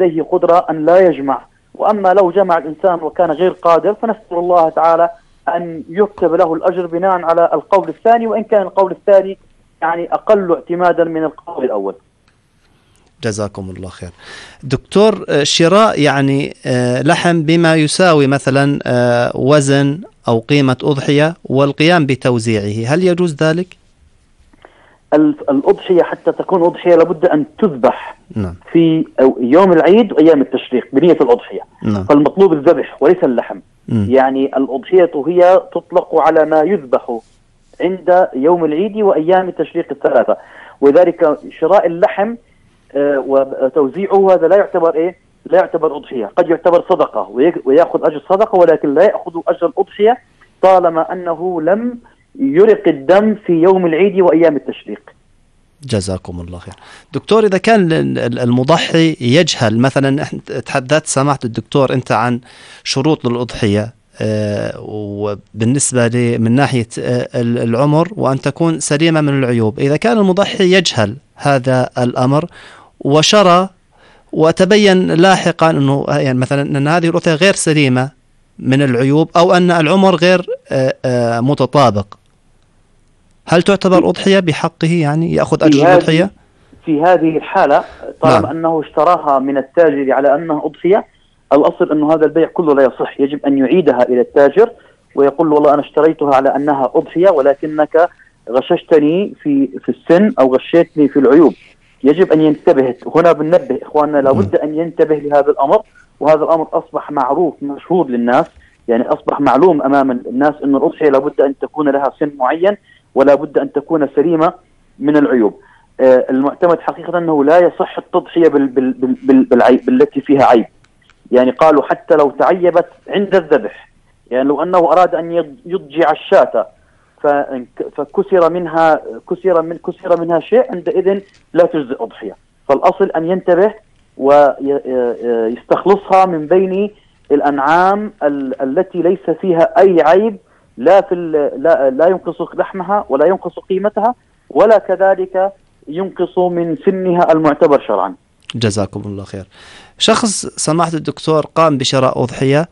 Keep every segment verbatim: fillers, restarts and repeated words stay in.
لديه قدرة أن لا يجمع. وأما لو جمع الإنسان وكان غير قادر فنسأل الله تعالى أن يكتب له الأجر بناء على القول الثاني، وإن كان القول الثاني يعني أقل اعتمادا من القول الأول. جزاكم الله خير. دكتور، شراء يعني لحم بما يساوي مثلا وزن أو قيمة أضحية والقيام بتوزيعه، هل يجوز ذلك؟ الأضحية حتى تكون أضحية لابد أن تذبح نعم. في يوم العيد وأيام التشريق بنية الأضحية. نعم. فالمطلوب الذبح وليس اللحم. م. يعني الأضحية هي تطلق على ما يذبح عند يوم العيد وأيام التشريق الثلاثة، وذلك شراء اللحم آه وتوزيعه هذا لا يعتبر إيه؟ لا يعتبر أضحية. قد يعتبر صدقة ويأخذ أجر صدقة، ولكن لا يأخذ أجر الأضحية طالما أنه لم يرق الدم في يوم العيد وأيام التشريق. جزاكم الله خير. دكتور، إذا كان المضحي يجهل، مثلا تحدثت سماحة الدكتور أنت عن شروط للأضحية وبالنسبة لي من ناحية العمر وأن تكون سليمة من العيوب، إذا كان المضحي يجهل هذا الأمر وشرى وتبين لاحقا أنه يعني مثلا أن هذه الأضحية غير سليمة من العيوب أو أن العمر غير متطابق، هل تعتبر أضحية بحقه؟ يعني يأخذ أجر الأضحية؟ في هذه الحالة طالما نعم. أنه اشتراها من التاجر على أنها أضحية، الأصل أنه هذا البيع كله لا يصح. يجب أن يعيدها إلى التاجر ويقول له والله أنا اشتريتها على أنها أضحية ولكنك غششتني في في السن أو غشيتني في العيوب. يجب أن ينتبه هنا. بننبه إخواننا لابد أن ينتبه لهذا الأمر، وهذا الأمر أصبح معروف مشهور للناس، يعني أصبح معلوم أمام الناس أن الأضحية لابد أن تكون لها سن معين ولا بد أن تكون سليمة من العيوب. آه المعتمد حقيقة أنه لا يصح التضحية بال بال بال بالعيب بالتي فيها عيب. يعني قالوا حتى لو تعيبت عند الذبح، يعني لو أنه أراد أن يضجع الشاة فكسر منها كسر من كسر منها شيء، عندئذ لا تجزئ أضحية. فالأصل أن ينتبه ويستخلصها من بين الأنعام التي ليس فيها أي عيب، لا في لا, لا ينقص لحمها ولا ينقص قيمتها ولا كذلك ينقص من سنها المعتبر شرعا. جزاكم الله خير. شخص سماحة الدكتور قام بشراء أضحية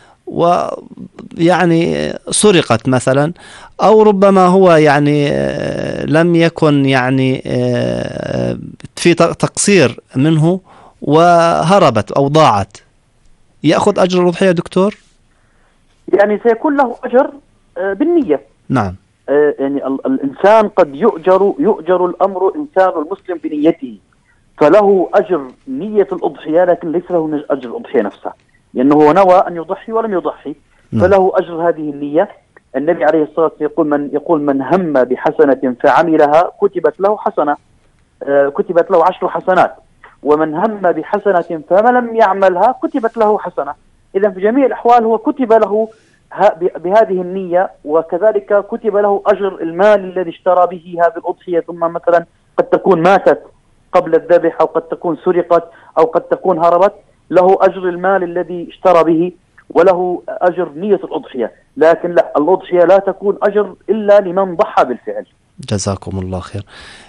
ويعني سرقت مثلا، أو ربما هو يعني لم يكن يعني في تقصير منه وهربت أو ضاعت، يأخذ أجر الأضحية دكتور؟ يعني سيكون له أجر بالنية. نعم. يعني الإنسان قد يؤجر يؤجر الأمر إنسان المسلم بنيته، فله أجر نية الأضحية لكن ليس له أجر الأضحية نفسها، لأنه هو نوى أن يضحي ولم يضحي، فله أجر هذه النية. النبي عليه الصلاة والسلام يقول من يقول من هم بحسنة فعملها كتبت له حسنة كتبت له عشر حسنات، ومن هم بحسنة فما لم يعملها كتبت له حسنة. إذا في جميع الأحوال هو كتب له بهذه النية، وكذلك كتب له أجر المال الذي اشترى به هذه الأضحية. ثم مثلا قد تكون ماتت قبل الذبح أو قد تكون سرقت أو قد تكون هربت، له أجر المال الذي اشترى به وله أجر نية الأضحية. لكن لا، الأضحية لا تكون أجر إلا لمن ضحى بالفعل. جزاكم الله خير.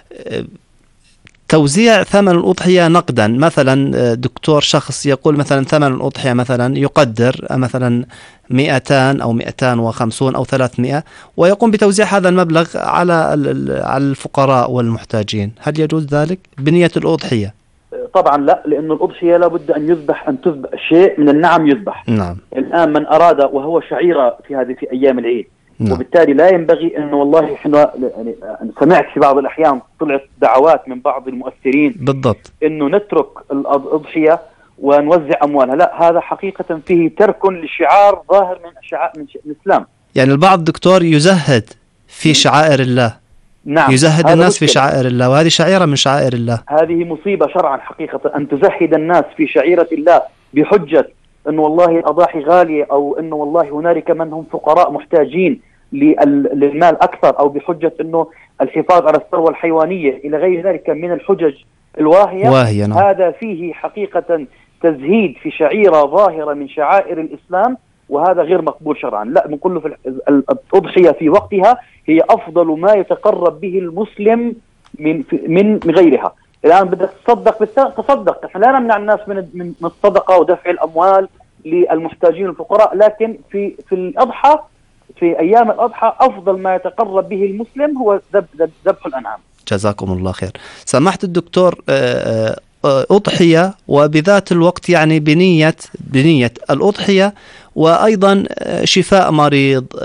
توزيع ثمن الأضحية نقدا، مثلا دكتور شخص يقول مثلا ثمن الأضحية مثلا يقدر مثلا مئتان أو مئتان وخمسون أو ثلاثمائة ويقوم بتوزيع هذا المبلغ على على الفقراء والمحتاجين، هل يجوز ذلك بنية الأضحية؟ طبعا لا، لأن الأضحية لابد أن يذبح أن تذبح شيء من النعم يذبح. نعم. الآن من أراد وهو شعيرة في هذه في أيام العيد، نعم. وبالتالي لا ينبغي أنه والله إحنا يعني سمعت في بعض الأحيان طلعت دعوات من بعض المؤثرين بالضبط أنه نترك الأضحية ونوزع أموالها. لا، هذا حقيقة فيه ترك لشعار ظاهر من شعائر من الإسلام. يعني البعض دكتور يزهد في شعائر الله. نعم. يزهد الناس في شعائر الله، وهذه شعيرة من شعائر الله. هذه مصيبة شرعا حقيقة، أن تزهد الناس في شعيرة الله بحجة أنه والله الأضاحي غالية، أو أنه والله هنالك من هم فقراء محتاجين للمال أكثر، أو بحجة أنه الحفاظ على الثروة الحيوانية إلى غير ذلك من الحجج الواهية. واهية. نعم. هذا فيه حقيقة تزهيد في شعيرة ظاهرة من شعائر الإسلام، وهذا غير مقبول شرعا. لا، بنقول له في الأضحية في وقتها هي أفضل ما يتقرب به المسلم من من غيرها. الآن بدك تصدق تصدق، احنا لا نمنع الناس من من الصدقة ودفع الأموال للمحتاجين الفقراء، لكن في في الأضحى، في أيام الأضحى أفضل ما يتقرب به المسلم هو ذبح الأنعام. جزاكم الله خير. سمحت الدكتور، أضحية وبذات الوقت يعني بنية بنية الأضحية، وأيضا شفاء مريض،